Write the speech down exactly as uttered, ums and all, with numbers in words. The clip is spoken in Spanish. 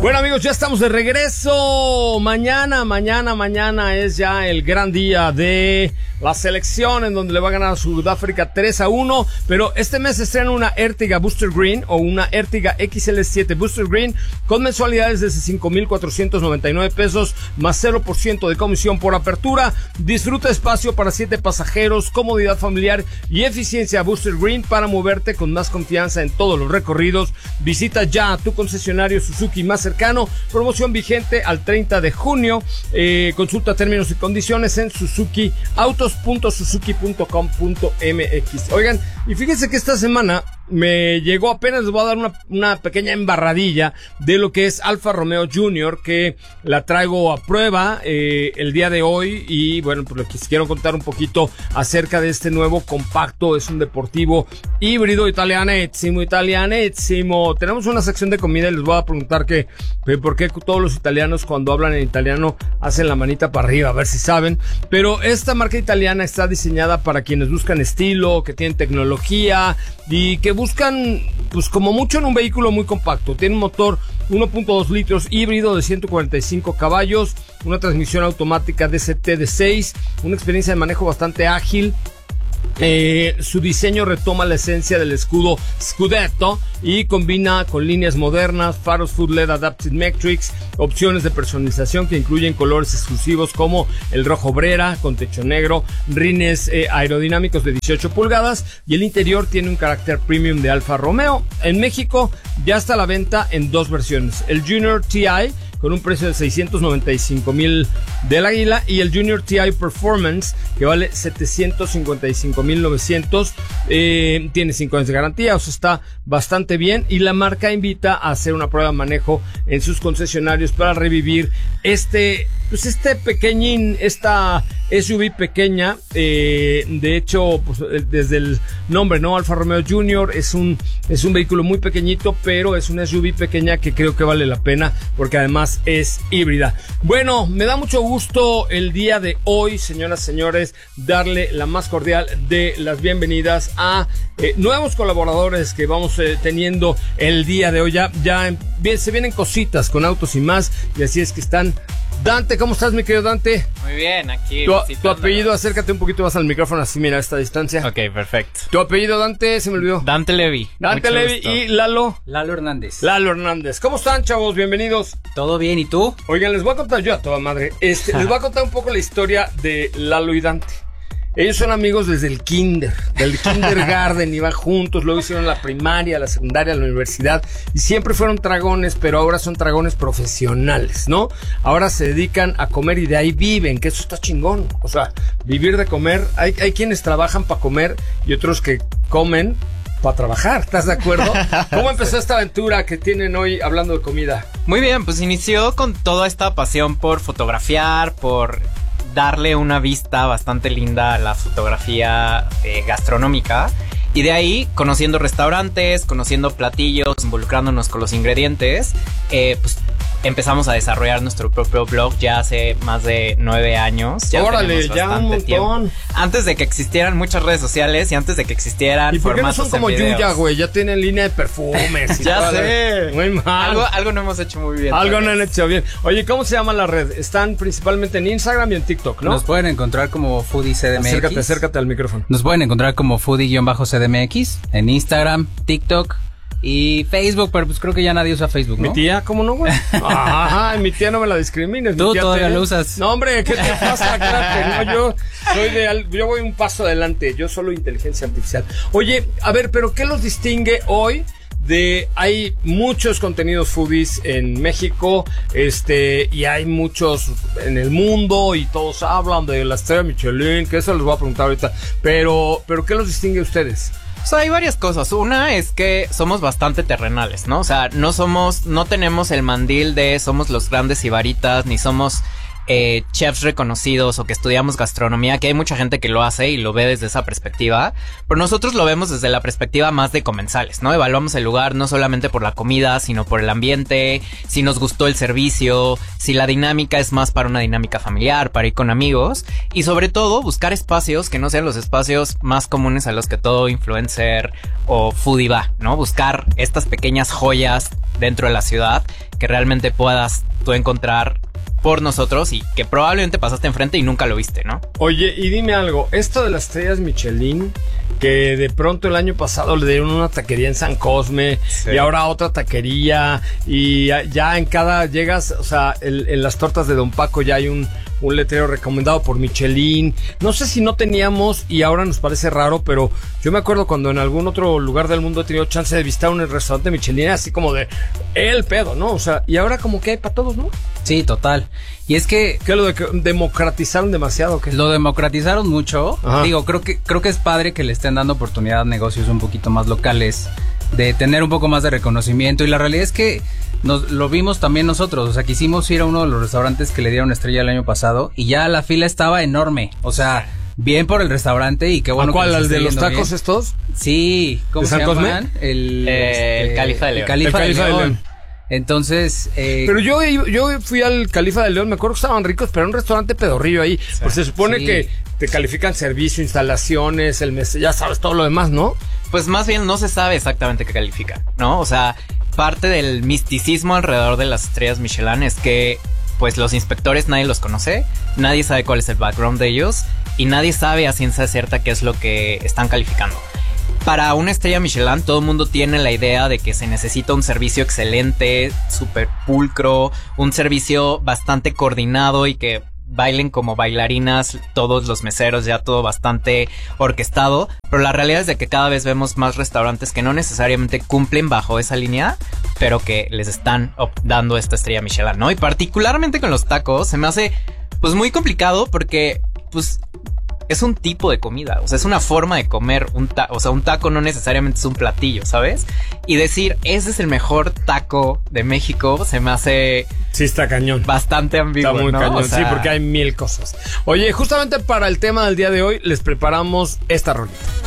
Bueno, amigos, ya estamos de regreso. Mañana, mañana, mañana es ya el gran día de la selección, en donde le va a ganar a Sudáfrica tres a uno. Pero este mes se estrena una Ertiga Booster Green o una Ertiga X L siete Booster Green con mensualidades de cinco mil cuatrocientos noventa y nueve pesos más cero por ciento de comisión por apertura. Disfruta espacio para siete pasajeros, comodidad familiar y eficiencia. Booster Green para moverte con más confianza en todos los recorridos. Visita ya a tu concesionario Suzuki más cercano. Promoción vigente al treinta de junio. Eh, consulta términos y condiciones en suzuki autos punto suzuki punto com punto m x. Oigan, y fíjense que esta semana me llegó, apenas les voy a dar una, una pequeña embarradilla de lo que es Alfa Romeo Junior, que la traigo a prueba eh, el día de hoy. Y bueno, pues les quiero contar un poquito acerca de este nuevo compacto. Es un deportivo híbrido italianissimo, italianissimo. Tenemos una sección de comida y les voy a preguntar que, por qué todos los italianos cuando hablan en italiano hacen la manita para arriba, a ver si saben. Pero esta marca italiana está diseñada para quienes buscan estilo, que tienen tecnología y que buscan, pues como mucho, en un vehículo muy compacto. Tiene un motor uno punto dos litros híbrido de ciento cuarenta y cinco caballos, una transmisión automática D C T de seis, una experiencia de manejo bastante ágil. Eh, su diseño retoma la esencia del escudo Scudetto y combina con líneas modernas, faros Full L E D Adaptive Matrix, opciones de personalización que incluyen colores exclusivos como el rojo Brera con techo negro, rines eh, aerodinámicos de dieciocho pulgadas, y el interior tiene un carácter premium de Alfa Romeo. En México ya está a la venta en dos versiones: el Junior T I con un precio de seiscientos noventa y cinco mil del Águila y el Junior T I Performance, que vale setecientos cincuenta y cinco mil novecientos. Eh, tiene cinco años de garantía, o sea, está bastante bien, y la marca invita a hacer una prueba de manejo en sus concesionarios para revivir este, pues este pequeñín, esta S U V pequeña. Eh, de hecho, pues, desde el nombre, ¿no? Alfa Romeo Junior es un, es un vehículo muy pequeñito, pero es una S U V pequeña que creo que vale la pena porque además es híbrida. Bueno, me da mucho gusto el día de hoy, señoras y señores, darle la más cordial de las bienvenidas a eh, nuevos colaboradores que vamos eh, teniendo el día de hoy. Ya, ya bien, se vienen cositas con Autos y Más, y así es que están. Dante, ¿cómo estás, mi querido Dante? Muy bien, aquí. Tu, tu apellido, acércate un poquito más al micrófono, así mira, a esta distancia. Ok, perfecto. Tu apellido, Dante, se me olvidó. Dante Levi. Dante Levi. Y Lalo. Lalo Hernández. Lalo Hernández. ¿Cómo están, chavos? Bienvenidos. ¿Todo bien? ¿Y tú? Oigan, les voy a contar yo a toda madre. Este, les voy a contar un poco la historia de Lalo y Dante. Ellos son amigos desde el kinder, del kindergarten, iban juntos, luego hicieron la primaria, la secundaria, la universidad, y siempre fueron dragones, pero ahora son dragones profesionales, ¿no? Ahora se dedican a comer y de ahí viven, que eso está chingón. O sea, vivir de comer, hay, hay quienes trabajan para comer y otros que comen para trabajar, ¿estás de acuerdo? ¿Cómo empezó esta aventura que tienen hoy hablando de comida? Muy bien, pues inició con toda esta pasión por fotografiar, por darle una vista bastante linda a la fotografía eh, gastronómica, y de ahí conociendo restaurantes, conociendo platillos, involucrándonos con los ingredientes, eh, pues empezamos a desarrollar nuestro propio blog ya hace más de nueve años. Ya Órale, ya un montón. Tiempo. Antes de que existieran muchas redes sociales y antes de que existieran ¿Y por qué no son como Yuya, güey? Ya tienen línea de perfumes y ya sé. La... Muy mal. Algo, algo no hemos hecho muy bien. Algo no han hecho bien. Oye, ¿cómo se llama la red? Están principalmente en Instagram y en TikTok, ¿no? Nos pueden encontrar como Foodie C D M X. Acércate, acércate al micrófono. Nos pueden encontrar como Foodie-C D M X en Instagram, TikTok y Facebook, pero pues creo que ya nadie usa Facebook, ¿no? ¿Mi tía? ¿Cómo no, güey? Ajá, mi tía no me la discrimines. Tú todavía te... lo usas. No, hombre, ¿qué te pasa? Claro, no, yo soy de... Yo voy un paso adelante, yo solo inteligencia artificial. Oye, a ver, ¿pero qué los distingue hoy? De, hay muchos contenidos foodies en México, este, y hay muchos en el mundo, y todos hablan de la estrella Michelin, que eso les voy a preguntar ahorita, pero, pero ¿qué los distingue a ustedes? O sea, hay varias cosas. Una es que somos bastante terrenales, ¿no? O sea, no somos, no tenemos el mandil de somos los grandes ibaritas, ni somos eh, chefs reconocidos o que estudiamos gastronomía, que hay mucha gente que lo hace y lo ve desde esa perspectiva, pero nosotros lo vemos desde la perspectiva más de comensales, ¿no? Evaluamos el lugar no solamente por la comida, sino por el ambiente, si nos gustó el servicio, si la dinámica es más para una dinámica familiar, para ir con amigos, y sobre todo buscar espacios que no sean los espacios más comunes a los que todo influencer o foodie va, ¿no? Buscar estas pequeñas joyas dentro de la ciudad que realmente puedas tú encontrar por nosotros y que probablemente pasaste enfrente y nunca lo viste, ¿no? Oye, y dime algo, esto de las estrellas Michelin, que de pronto el año pasado le dieron una taquería en San Cosme, sí, y ahora otra taquería, y ya, ya en cada llegas, o sea, el, en las tortas de Don Paco ya hay un, un letrero recomendado por Michelin. No sé si no teníamos y ahora nos parece raro, pero yo me acuerdo cuando en algún otro lugar del mundo he tenido chance de visitar un restaurante Michelin, así como de el pedo, ¿no? O sea, y ahora como que hay para todos, ¿no? Sí, total. Y es que... ¿Qué lo de que democratizaron demasiado? ¿Qué? Lo democratizaron mucho. Ajá. Digo, creo que, creo que es padre que le estén dando oportunidad a negocios un poquito más locales, de tener un poco más de reconocimiento. Y la realidad es que nos lo vimos también nosotros. O sea, quisimos ir a uno de los restaurantes que le dieron estrella el año pasado y ya la fila estaba enorme. O sea, bien por el restaurante y qué bueno. ¿A cuál? Que ¿Al de los tacos bien. estos? Sí. ¿Cómo ¿De se San Cosme? llaman? El, Eh, este, el Califa de León. El Califa, El Califa de, de León. León. Entonces, eh, pero yo, yo fui al Califa de León, me acuerdo que estaban ricos, pero era un restaurante pedorrillo ahí. Sí. Pues se supone sí. que te califican servicio, instalaciones, el mes, ya sabes todo lo demás, ¿no? Pues más bien no se sabe exactamente qué califican, ¿no? O sea, parte del misticismo alrededor de las estrellas Michelin es que pues los inspectores nadie los conoce, nadie sabe cuál es el background de ellos y nadie sabe a ciencia cierta qué es lo que están calificando. Para una estrella Michelin todo el mundo tiene la idea de que se necesita un servicio excelente, súper pulcro, un servicio bastante coordinado y que bailen como bailarinas todos los meseros, ya todo bastante orquestado, pero la realidad es de que cada vez vemos más restaurantes que no necesariamente cumplen bajo esa línea, pero que les están dando esta estrella Michelin, ¿no? Y particularmente con los tacos se me hace pues muy complicado porque pues es un tipo de comida, o sea, es una forma de comer un taco, o sea, un taco no necesariamente es un platillo, ¿sabes? Y decir, ese es el mejor taco de México, se me hace... Sí, está cañón. Bastante ambiguo, Está muy ¿no? cañón, O sea... sí, porque hay mil cosas. Oye, justamente para el tema del día de hoy, les preparamos esta rolita.